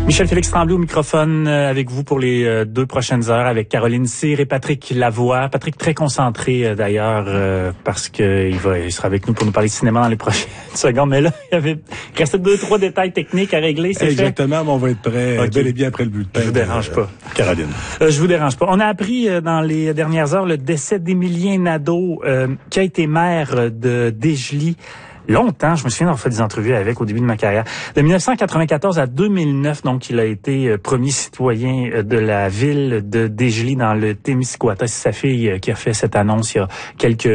Michel Félix Tremblay au microphone avec vous pour les 2 prochaines heures avec Caroline Cyr et Patrick Lavoie. Patrick très concentré d'ailleurs parce que il sera avec nous pour nous parler de cinéma dans les prochaines secondes. Mais là, il restait 2-3 détails techniques à régler. C'est exactement, mais on va être prêt bel et bien après le bulletin. Je vous dérange pas. Caroline. Je vous dérange pas. On a appris dans les dernières heures le décès d'Émilien Nadeau qui a été maire de Desjely. Longtemps, je me souviens d'avoir fait des entrevues avec au début de ma carrière. De 1994 à 2009, donc, il a été premier citoyen de la ville de Desjely dans le Témiscouata. C'est sa fille qui a fait cette annonce il y a quelques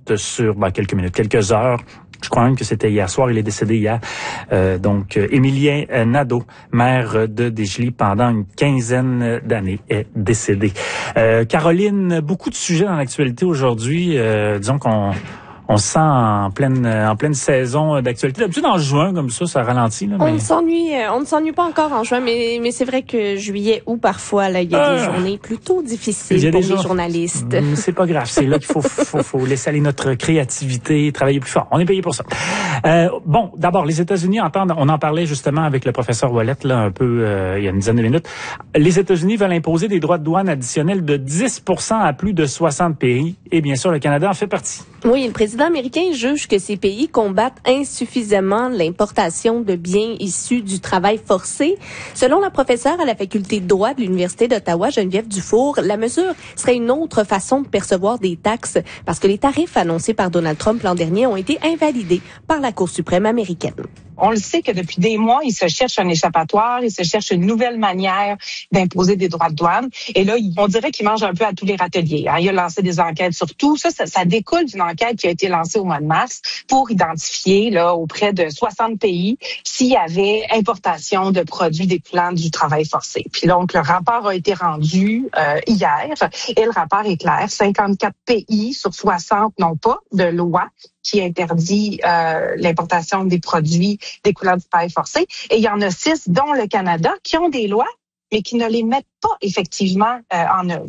heures. Je crois même que c'était hier soir. Il est décédé hier. Donc, Émilien Nadeau, maire de Desjely pendant une quinzaine d'années, est décédé. Caroline, beaucoup de sujets dans l'actualité aujourd'hui. Disons qu'on se sent en pleine saison d'actualité. D'habitude, en juin, comme ça ralentit. Là, mais... On ne s'ennuie pas encore en juin, mais c'est vrai que juillet, ou parfois, là, il y a des journées plutôt difficiles pour les journalistes. C'est pas grave. C'est là qu'il faut laisser aller notre créativité, travailler plus fort. On est payé pour ça. Bon, d'abord, les États-Unis on en parlait justement avec le professeur Ouellette, là, un peu, il y a une dizaine de minutes. Les États-Unis veulent imposer des droits de douane additionnels de 10% à plus de 60 pays. Et bien sûr, le Canada en fait partie. Oui, le président américain juge que ces pays combattent insuffisamment l'importation de biens issus du travail forcé. Selon la professeure à la faculté de droit de l'Université d'Ottawa, Geneviève Dufour, la mesure serait une autre façon de percevoir des taxes parce que les tarifs annoncés par Donald Trump l'an dernier ont été invalidés par la Cour suprême américaine. On le sait que depuis des mois, ils se cherchent un échappatoire, ils se cherchent une nouvelle manière d'imposer des droits de douane. Et là, on dirait qu'ils mangent un peu à tous les râteliers. Il a lancé des enquêtes sur tout. Ça découle d'une enquête qui a été lancée au mois de mars pour identifier là auprès de 60 pays s'il y avait importation de produits découlant du travail forcé. Puis donc, le rapport a été rendu hier et le rapport est clair. 54 pays sur 60 n'ont pas de loi qui interdit l'importation des produits découlant du travail forcé. Et il y en a 6, dont le Canada, qui ont des lois, mais qui ne les mettent pas effectivement en œuvre.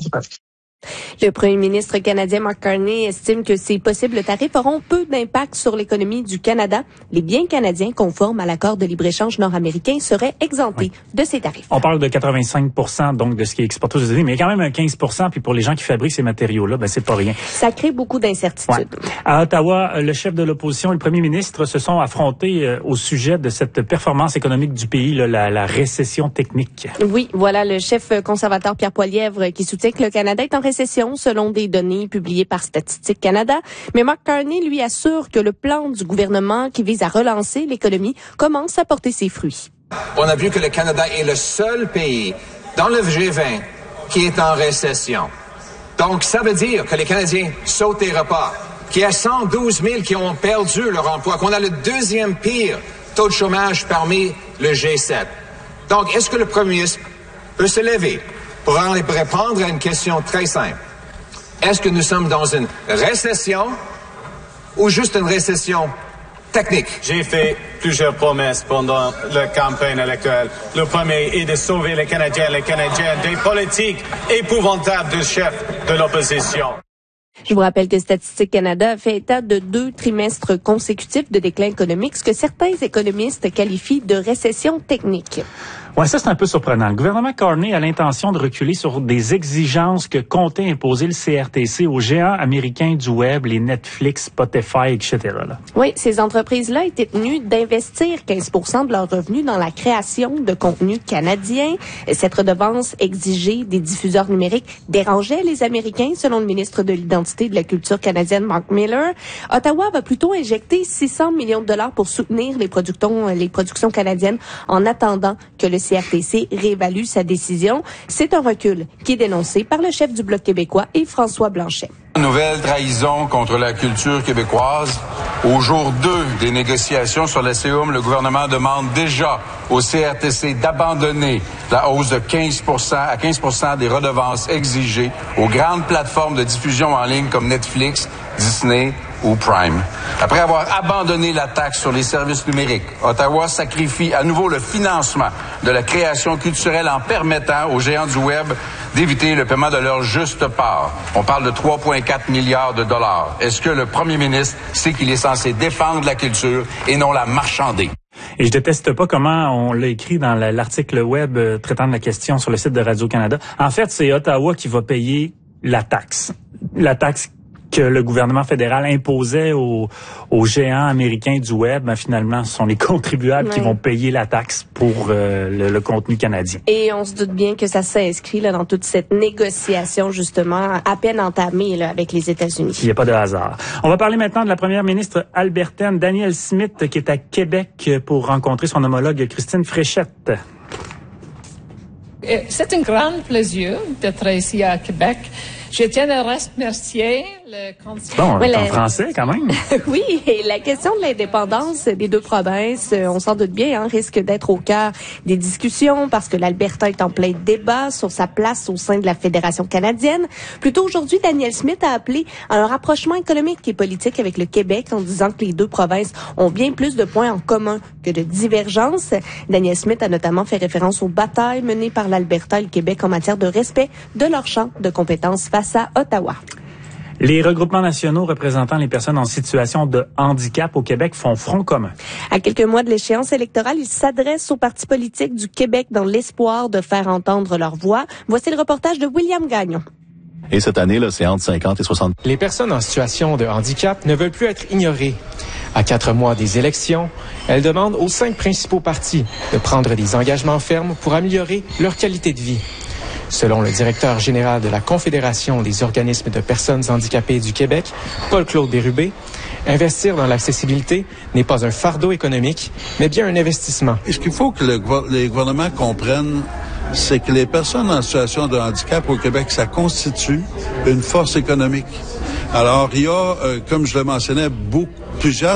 Le premier ministre canadien Mark Carney estime que ces possibles tarifs auront peu d'impact sur l'économie du Canada. Les biens canadiens conformes à l'accord de libre-échange nord-américain seraient exemptés de ces tarifs. On parle de 85% donc de ce qui est exporté aux États-Unis, mais il y a quand même un 15%, puis pour les gens qui fabriquent ces matériaux-là, c'est pas rien. Ça crée beaucoup d'incertitudes. Ouais. À Ottawa, le chef de l'opposition et le premier ministre se sont affrontés au sujet de cette performance économique du pays, là, la récession technique. Oui, voilà le chef conservateur Pierre Poilievre qui soutient que le Canada est en récession selon des données publiées par Statistique Canada. Mais Mark Carney, lui, assure que le plan du gouvernement qui vise à relancer l'économie commence à porter ses fruits. On a vu que le Canada est le seul pays dans le G20 qui est en récession. Donc, ça veut dire que les Canadiens sautent des repas, qu'il y a 112 000 qui ont perdu leur emploi, qu'on a le deuxième pire taux de chômage parmi le G7. Donc, est-ce que le premier ministre peut se lever pour répondre à une question très simple? Est-ce que nous sommes dans une récession ou juste une récession technique? J'ai fait plusieurs promesses pendant la campagne électorale. Le premier est de sauver les Canadiens des politiques épouvantables du chef de l'opposition. Je vous rappelle que Statistique Canada a fait état de 2 trimestres consécutifs de déclin économique, ce que certains économistes qualifient de récession technique. Ouais, ça c'est un peu surprenant. Le gouvernement Carney a l'intention de reculer sur des exigences que comptait imposer le CRTC aux géants américains du web, les Netflix, Spotify, etc. Là. Oui, ces entreprises-là étaient tenues d'investir 15% de leurs revenus dans la création de contenu canadien. Cette redevance exigée des diffuseurs numériques dérangeait les Américains, selon le ministre de l'Identité et de la Culture canadienne, Mark Miller. Ottawa va plutôt injecter 600 millions de dollars pour soutenir les productions canadiennes en attendant que le CRTC réévalue sa décision. C'est un recul qui est dénoncé par le chef du Bloc québécois et François Blanchet. Nouvelle trahison contre la culture québécoise. Au jour 2 des négociations sur la CEUM, le gouvernement demande déjà au CRTC d'abandonner la hausse de 15% des redevances exigées aux grandes plateformes de diffusion en ligne comme Netflix, Disney ou Prime. Après avoir abandonné la taxe sur les services numériques, Ottawa sacrifie à nouveau le financement de la création culturelle en permettant aux géants du web d'éviter le paiement de leur juste part. On parle de 3,4 milliards de dollars. Est-ce que le premier ministre sait qu'il est censé défendre la culture et non la marchander? Et je déteste pas comment on l'a écrit dans l'article web traitant de la question sur le site de Radio-Canada. En fait, c'est Ottawa qui va payer la taxe. La taxe que le gouvernement fédéral imposait aux géants américains du web, finalement, ce sont les contribuables qui vont payer la taxe pour le contenu canadien. Et on se doute bien que ça s'inscrit là dans toute cette négociation, justement, à peine entamée là, avec les États-Unis. Il n'y a pas de hasard. On va parler maintenant de la première ministre albertaine, Danielle Smith, qui est à Québec pour rencontrer son homologue Christine Fréchette. C'est un grand plaisir d'être ici à Québec. Je tiens à remercier le conseil. Bon, en français, quand même. Oui, et la question de l'indépendance des deux provinces, on s'en doute bien, risque d'être au cœur des discussions parce que l'Alberta est en plein débat sur sa place au sein de la Fédération canadienne. Plus tôt aujourd'hui, Danielle Smith a appelé à un rapprochement économique et politique avec le Québec en disant que les deux provinces ont bien plus de points en commun que de divergences. Danielle Smith a notamment fait référence aux batailles menées par l'Alberta et le Québec en matière de respect de leur champ de compétences face à Ottawa. Les regroupements nationaux représentant les personnes en situation de handicap au Québec font front commun. À quelques mois de l'échéance électorale, ils s'adressent aux partis politiques du Québec dans l'espoir de faire entendre leur voix. Voici le reportage de William Gagnon. Et cette année, là, c'est entre 50 et 60. Les personnes en situation de handicap ne veulent plus être ignorées. À 4 mois des élections, elles demandent aux 5 principaux partis de prendre des engagements fermes pour améliorer leur qualité de vie. Selon le directeur général de la Confédération des organismes de personnes handicapées du Québec, Paul-Claude Bérubé, investir dans l'accessibilité n'est pas un fardeau économique, mais bien un investissement. Et ce qu'il faut que les gouvernements comprennent, c'est que les personnes en situation de handicap au Québec, ça constitue une force économique. Alors, il y a, comme je le mentionnais, plusieurs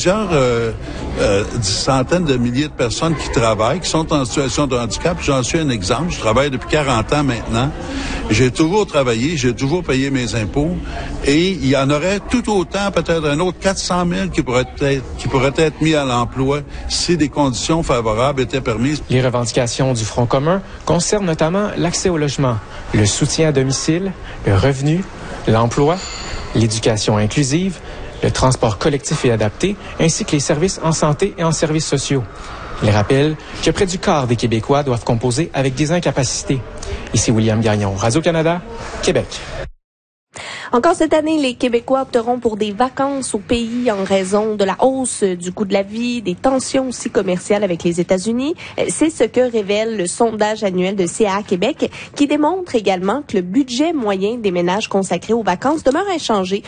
centaines de milliers de personnes qui travaillent, qui sont en situation de handicap. J'en suis un exemple. Je travaille depuis 40 ans maintenant. J'ai toujours travaillé, j'ai toujours payé mes impôts. Et il y en aurait tout autant, peut-être un autre 400 000 qui pourraient être mis à l'emploi si des conditions favorables étaient permises. Les revendications du Front commun concernent notamment l'accès au logement, le soutien à domicile, le revenu, l'emploi, l'éducation inclusive, le transport collectif et adapté, ainsi que les services en santé et en services sociaux. Il rappelle que près du quart des Québécois doivent composer avec des incapacités. Ici William Gagnon, Radio-Canada, Québec. Encore cette année, les Québécois opteront pour des vacances au pays en raison de la hausse du coût de la vie, des tensions aussi commerciales avec les États-Unis. C'est ce que révèle le sondage annuel de CAA Québec qui démontre également que le budget moyen des ménages consacrés aux vacances demeure inchangé